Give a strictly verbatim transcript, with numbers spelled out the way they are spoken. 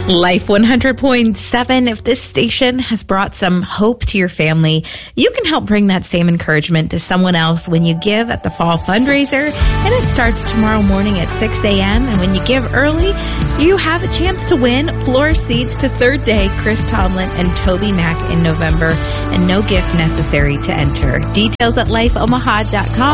Life one hundred point seven, if this station has brought some hope to your family, you can help bring that same encouragement to someone else when you give at the fall fundraiser. And it starts tomorrow morning at six a.m. And when you give early, you have a chance to win floor seats to Third Day, Chris Tomlin and Toby Mac in November. And no gift necessary to enter. Details at life omaha dot com.